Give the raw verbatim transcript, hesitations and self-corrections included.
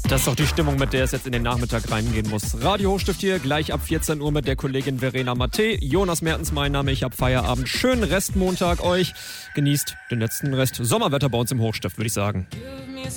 Das ist doch die Stimmung, mit der es jetzt in den Nachmittag reingehen muss. Radio Hochstift hier, gleich ab vierzehn Uhr mit der Kollegin Verena Matte. Jonas Mertens mein Name, ich hab Feierabend. Schönen Restmontag euch. Genießt den letzten Rest Sommerwetter bei uns im Hochstift, würde ich sagen.